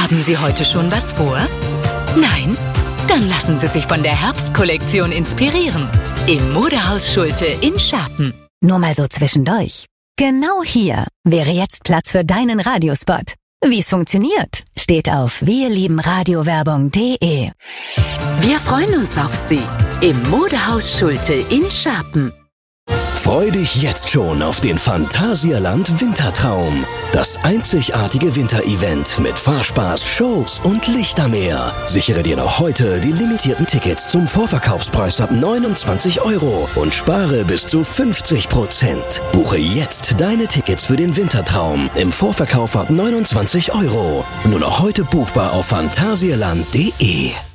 Haben Sie heute schon was vor? Nein? Dann lassen Sie sich von der Herbstkollektion inspirieren. Im Modehaus Schulte in Scharpen. Nur mal so zwischendurch. Genau hier wäre jetzt Platz für deinen Radiospot. Wie es funktioniert, steht auf wirliebenradiowerbung.de. Wir freuen uns auf Sie im Modehaus Schulte in Scharpen. Freu dich jetzt schon auf den Phantasialand Wintertraum. Das einzigartige Winterevent mit Fahrspaß, Shows und Lichtermeer. Sichere dir noch heute die limitierten Tickets zum Vorverkaufspreis ab 29 € und spare bis zu 50%. Buche jetzt deine Tickets für den Wintertraum im Vorverkauf ab 29 €. Nur noch heute buchbar auf phantasialand.de.